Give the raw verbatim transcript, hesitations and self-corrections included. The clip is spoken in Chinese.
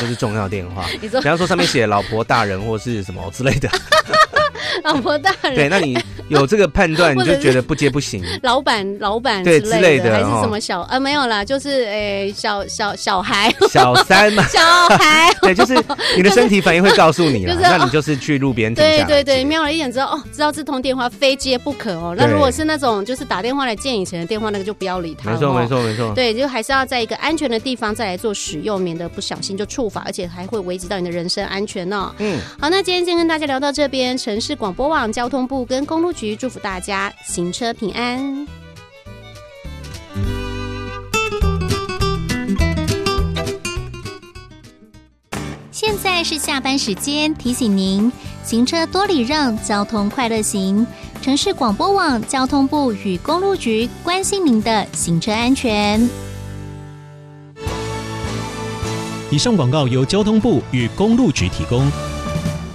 这是重要电话。比方说上面写老婆大人或是什么之类的。 老婆大人， 对，那你有这个判断，你就觉得不接不行。 老板，老板对之类的， 之类的还是什么小啊？没有啦，就是诶，小小小孩， 小三嘛， 小孩。 对，就是你的身体反应会告诉你啦， 就是、 那你就是去路边停下来。 对对对，瞄了一眼知道哦，知道这通电话非接不可哦。那如果是那种就是打电话来见以前的电话，那个就不要理他。 没错没错没错。 对，就还是要在一个安全的地方再来做使用，免得不小心就触法，而且还会危及到你的人身安全哦。嗯，好，那今天先跟大家聊到这边，城市广播网、交通部跟公路局祝福大家行车平安。 现在是下班时间，提醒您行车多礼让，交通快乐行。城市广播网、交通部与公路局关心您的行车安全。 以上广告由交通部与公路局提供。